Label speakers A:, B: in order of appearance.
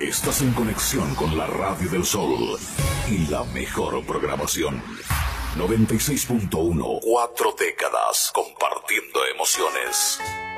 A: Estás en conexión con la Radio del Sol y la mejor programación. 96.1, 4 décadas compartiendo emociones.